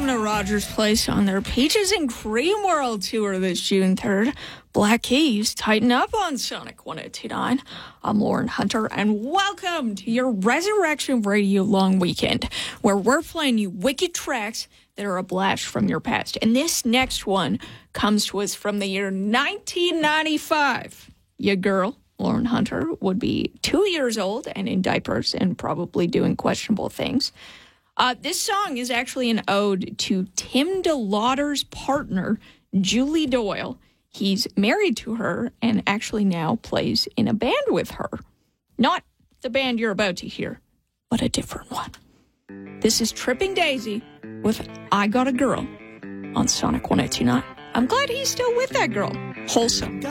Welcome to Rogers Place on their Peaches and Cream World Tour this June 3rd. Black Keys, tighten up on Sonic 102.9. I'm Lauren Hunter, and welcome to your Resurrection Radio long weekend, where we're playing you wicked tracks that are a blast from your past. And this next one comes to us from the year 1995. Your girl, Lauren Hunter, would be 2 years old and in diapers and probably doing questionable things. This song is actually an ode to Tim DeLauder's partner, Julie Doyle. He's married to her and actually now plays in a band with her. Not the band you're about to hear, but a different one. This is Tripping Daisy with I Got a Girl on Sonic 102.9. I'm glad he's still with that girl. Wholesome.